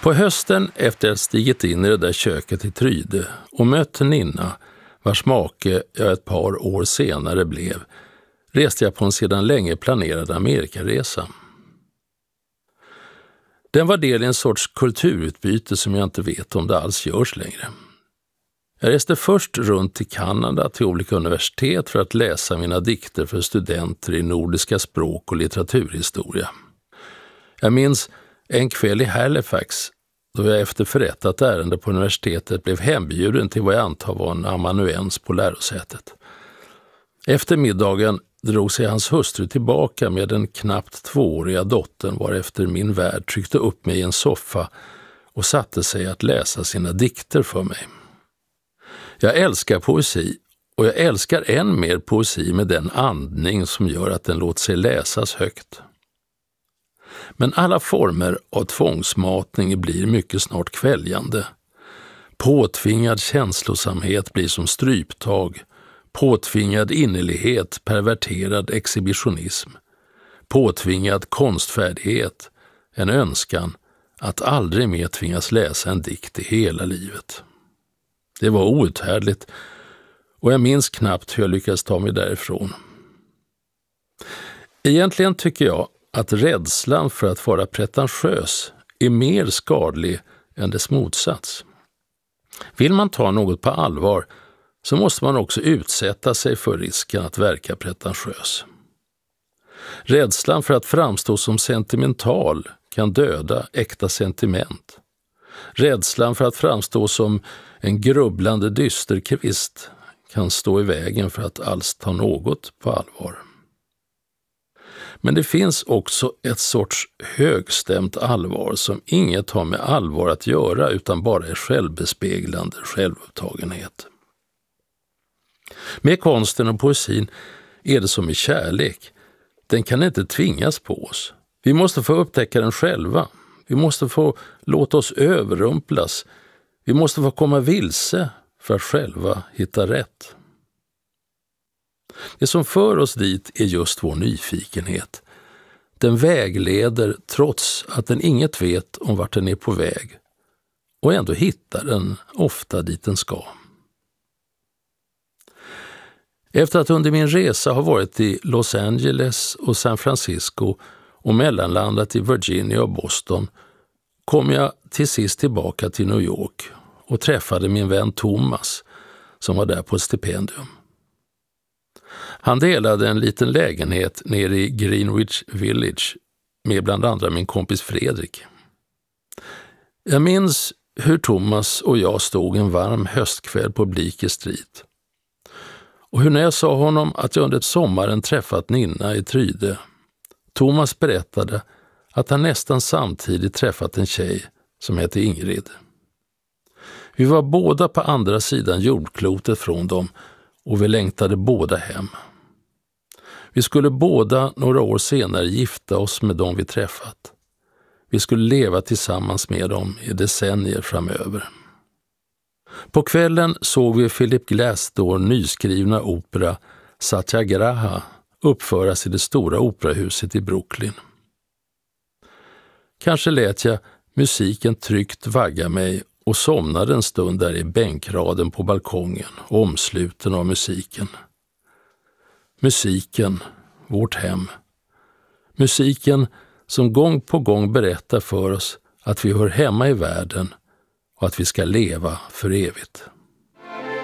På hösten efter att stigit in i det där köket i Tryde och mött Nina, vars make jag ett par år senare blev, reste jag på en sedan länge planerad Amerikaresa. Den var del i en sorts kulturutbyte som jag inte vet om det alls görs längre. Jag reste först runt till Kanada till olika universitet för att läsa mina dikter för studenter i nordiska språk och litteraturhistoria. Jag minns en kväll i Halifax då jag efter förrättat ärende på universitetet blev hembjuden till vad jag antar var en amanuens på lärosätet. Efter middagen drog sig hans hustru tillbaka med den knappt 2-åriga dottern, varefter min värd tryckte upp mig i en soffa och satte sig att läsa sina dikter för mig. Jag älskar poesi, och jag älskar än mer poesi med den andning som gör att den låter sig läsas högt. Men alla former av tvångsmatning blir mycket snart kväljande. Påtvingad känslosamhet blir som stryptag, påtvingad innerlighet, perverterad exhibitionism, påtvingad konstfärdighet, en önskan att aldrig mer tvingas läsa en dikt i hela livet. Det var outhärdligt, och jag minns knappt hur jag lyckades ta mig därifrån. Egentligen tycker jag att rädslan för att vara pretentiös är mer skadlig än dess motsats. Vill man ta något på allvar så måste man också utsätta sig för risken att verka pretentiös. Rädslan för att framstå som sentimental kan döda äkta sentiment. Rädslan för att framstå som en grubblande dysterkvist kan stå i vägen för att alls ta något på allvar. Men det finns också ett sorts högstämt allvar som inget har med allvar att göra utan bara är självbespeglande självupptagenhet. Med konsten och poesin är det som i kärlek. Den kan inte tvingas på oss. Vi måste få upptäcka den själva. Vi måste få låta oss överrumplas. Vi måste få komma vilse för att själva hitta rätt. Det som för oss dit är just vår nyfikenhet. Den vägleder trots att den inget vet om vart den är på väg. Och ändå hittar den ofta dit den ska. Efter att under min resa ha varit i Los Angeles och San Francisco och mellanlandat i Virginia och Boston kom jag till sist tillbaka till New York och träffade min vän Thomas som var där på ett stipendium. Han delade en liten lägenhet nere i Greenwich Village med bland andra min kompis Fredrik. Jag minns hur Thomas och jag stod en varm höstkväll på Bleecker Street. Och hur när jag sa honom att jag under sommaren träffat Nina i Tryde. Thomas berättade att han nästan samtidigt träffat en tjej som hette Ingrid. Vi var båda på andra sidan jordklotet från dem och vi längtade båda hem. Vi skulle båda några år senare gifta oss med dem vi träffat. Vi skulle leva tillsammans med dem i decennier framöver. På kvällen såg vi Philip Glass då nyskrivna opera Satyagraha uppföras i det stora operahuset i Brooklyn. Kanske lät jag musiken tryggt vagga mig och somnade en stund där i bänkraden på balkongen, omsluten av musiken. Musiken, vårt hem. Musiken som gång på gång berättar för oss att vi hör hemma i världen och att vi ska leva för evigt.